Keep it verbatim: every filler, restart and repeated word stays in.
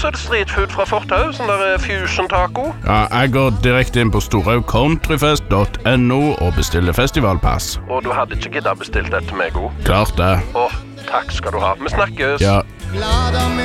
så er det street food fra fortau, sånn der fusion taco. Ja, jeg går direkte inn på storhaug countryfest punktum no og bestiller festivalpass. Og du hadde ikke giddet bestilt det til meg, god? Klart det. Åh, takk skal du ha. Vi snakkes. Ja.